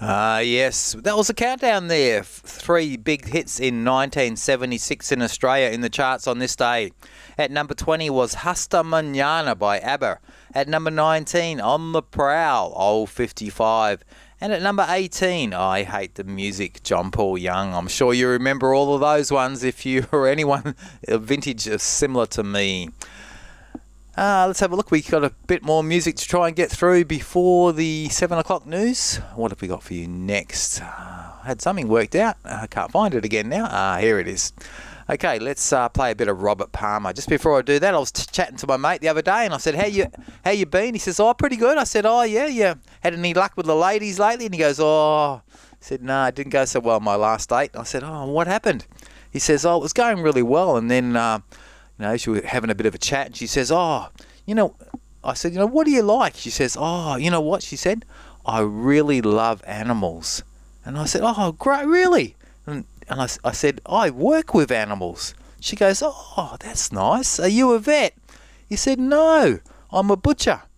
Yes, that was a countdown there. Three big hits in 1976 in Australia in the charts on this day. At number 20 was Hasta Mañana by ABBA. At number 19, On the Prowl, Old 55. And at number 18, I Hate the Music, John Paul Young. I'm sure you remember all of those ones if you or anyone vintage similar to me. Let's have a look. We've got a bit more music to try and get through before the 7 o'clock news. What have we got for you next? I had something worked out. I can't find it again now. Here it is. Okay, let's play a bit of Robert Palmer. Just before I do that, I was chatting to my mate the other day and I said, how you been? He says, pretty good. I said, yeah. Had any luck with the ladies lately? And he goes, he said, no, it didn't go so well my last date. I said, what happened? He says, it was going really well. And then... she was having a bit of a chat and she says, I said, what do you like? She says, you know what? She said, I really love animals. And I said, great, really? And I said, I work with animals. She goes, that's nice. Are you a vet? He said, no, I'm a butcher.